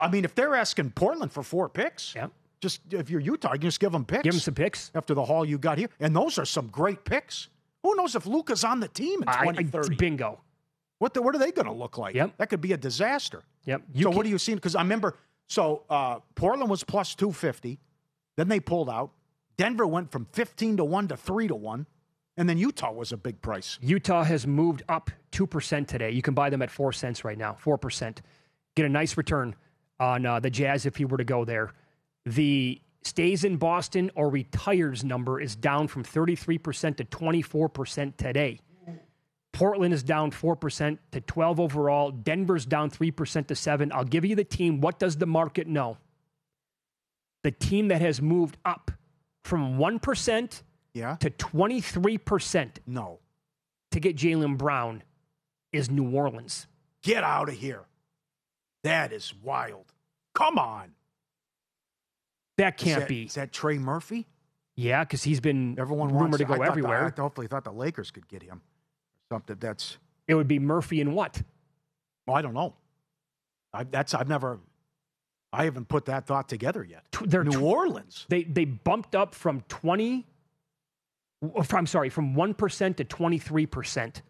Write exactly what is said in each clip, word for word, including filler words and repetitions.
I mean, if they're asking Portland for four picks, yeah. just if you're Utah, you can just give them picks. Give them some picks. After the haul you got here. And those are some great picks. Who knows if Luka's on the team in twenty thirty? Bingo. What, the, what are they going to look like? Yep. That could be a disaster. Yep. You so can, what are you seeing? Because I remember, so uh, Portland was plus two fifty. Then they pulled out. Denver went from fifteen to one to three to one. And then Utah was a big price. Utah has moved up two percent today. You can buy them at four cents right now, four percent. Get a nice return on uh, the Jazz if he were to go there. The stays in Boston or retires number is down from thirty-three percent to twenty-four percent today. Portland is down four percent to twelve overall. Denver's down three percent to seven. I'll give you the team. What does the market know? The team that has moved up from one percent yeah. to twenty-three percent no. to get Jaylen Brown is New Orleans. Get out of here. That is wild. Come on. That can't is that, be. Is that Trey Murphy? Yeah, because he's been Everyone rumored wants, to go I everywhere. The, I hopefully thought the Lakers could get him. Something that's. It would be Murphy and what? Well, I don't know. I, that's I've never. I haven't put that thought together yet. They're New tw- Orleans. They they bumped up from twenty. I'm sorry, from one percent to twenty-three percent.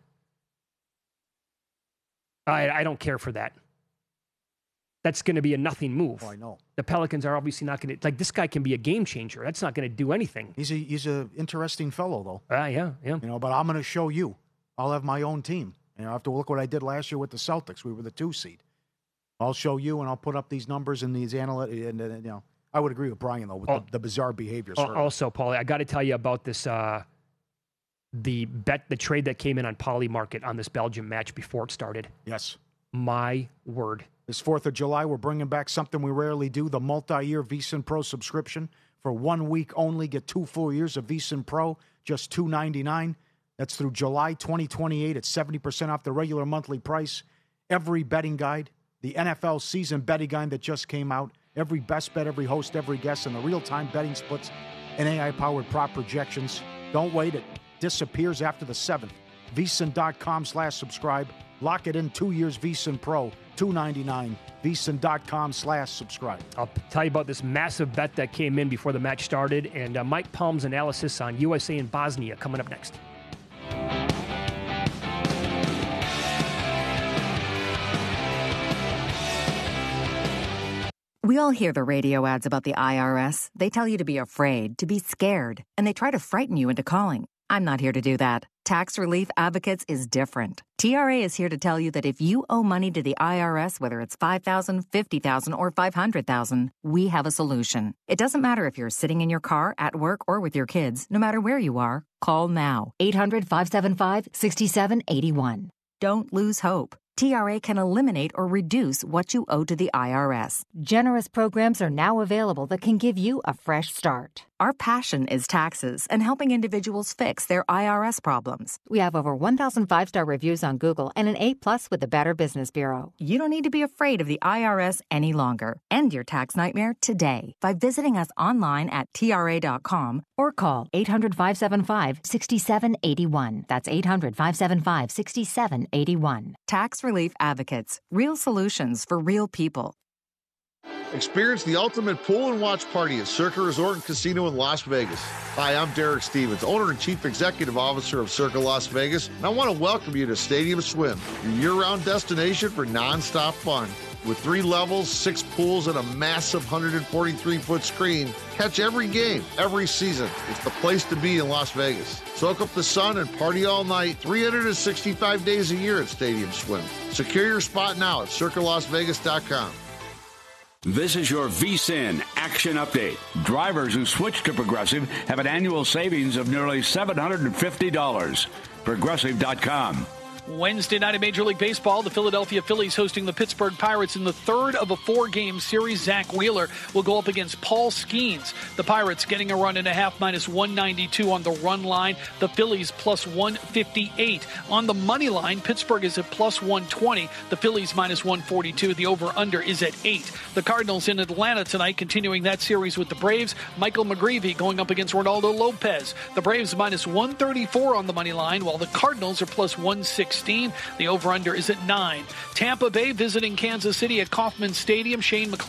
I I don't care for that. That's going to be a nothing move. Oh, I know. The Pelicans are obviously not going to, like, this guy can be a game changer. That's not going to do anything. He's a he's a interesting fellow, though. Ah, uh, yeah, yeah. You know, but I'm going to show you. I'll have my own team. You know, I have to look what I did last year with the Celtics. We were the two seed. I'll show you, and I'll put up these numbers and these analytics. And, and, you know, I would agree with Brian, though, with oh, the, the bizarre behaviors. Oh, also, Paulie, I got to tell you about this, uh, the bet, the trade that came in on Polymarket on this Belgium match before it started. Yes. My word. This fourth of July, we're bringing back something we rarely do, the multi-year VSiN Pro subscription. For one week only, get two full years of VSiN Pro, just two ninety-nine. That's through July twenty twenty-eight. It's seventy percent off the regular monthly price. Every betting guide, the N F L season betting guide that just came out, every best bet, every host, every guest, and the real-time betting splits and A I-powered prop projections. Don't wait. It disappears after the seventh. VSiN.com slash subscribe. Lock it in two years VSiN Pro, two ninety-nine. VSiN.com slash subscribe. I'll tell you about this massive bet that came in before the match started, and uh, Mike Palm's analysis on U S A and Bosnia coming up next. We all hear the radio ads about the I R S. They tell you to be afraid, to be scared, and they try to frighten you into calling. I'm not here to do that. Tax Relief Advocates is different. T R A is here to tell you that if you owe money to the I R S, whether it's five thousand dollars, fifty thousand dollars, or five hundred thousand dollars, we have a solution. It doesn't matter if you're sitting in your car, at work, or with your kids. No matter where you are, call now. eight hundred, five seven five, six seven eight one. Don't lose hope. T R A can eliminate or reduce what you owe to the I R S. Generous programs are now available that can give you a fresh start. Our passion is taxes and helping individuals fix their I R S problems. We have over one thousand five-star reviews on Google and an A plus with the Better Business Bureau. You don't need to be afraid of the I R S any longer. End your tax nightmare today by visiting us online at T R A dot com or call eight hundred, five seven five, six seven eight one. That's eight hundred, five seven five, six seven eight one. Tax Relief Advocates. Real solutions for real people. Experience the ultimate pool and watch party at Circa Resort and Casino in Las Vegas. Hi, I'm Derek Stevens, owner and chief executive officer of Circa Las Vegas, and I want to welcome you to Stadium Swim, your year-round destination for nonstop fun. With three levels, six pools, and a massive one hundred forty-three foot screen, catch every game, every season. It's the place to be in Las Vegas. Soak up the sun and party all night, three hundred sixty-five days a year at Stadium Swim. Secure your spot now at circa las vegas dot com. This is your VSiN Action Update. Drivers who switch to Progressive have an annual savings of nearly seven hundred fifty dollars. Progressive dot com. Wednesday night in Major League Baseball, the Philadelphia Phillies hosting the Pittsburgh Pirates in the third of a four-game series. Zach Wheeler will go up against Paul Skeens. The Pirates getting a run and a half, minus one ninety-two on the run line. The Phillies plus one fifty-eight. On the money line, Pittsburgh is at plus one twenty. The Phillies minus one forty-two. The over-under is at eight. The Cardinals in Atlanta tonight, continuing that series with the Braves. Michael McGreevy going up against Ronaldo Lopez. The Braves minus one thirty-four on the money line, while the Cardinals are plus one sixteen. The over-under is at nine. Tampa Bay visiting Kansas City at Kauffman Stadium. Shane McClanahan